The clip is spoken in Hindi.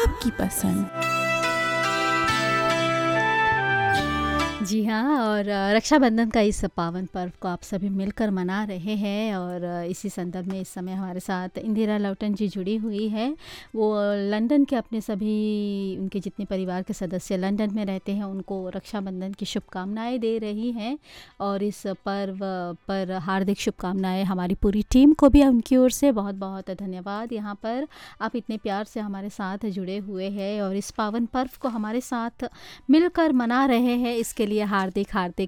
आपकी पसंद। जी हाँ, और रक्षाबंधन का इस पावन पर्व को आप सभी मिलकर मना रहे हैं और इसी संदर्भ में इस समय हमारे साथ इंदिरा लौटन जी जुड़ी हुई है। वो लंदन के अपने सभी उनके जितने परिवार के सदस्य लंदन में रहते हैं उनको रक्षाबंधन की शुभकामनाएं दे रही हैं और इस पर्व पर हार्दिक शुभकामनाएं हमारी पूरी टीम को भी उनकी ओर से बहुत बहुत धन्यवाद। यहाँ पर आप इतने प्यार से हमारे साथ जुड़े हुए हैं और इस पावन पर्व को हमारे साथ मिलकर मना रहे हैं, इसके लिए हार्दिक हार्दिक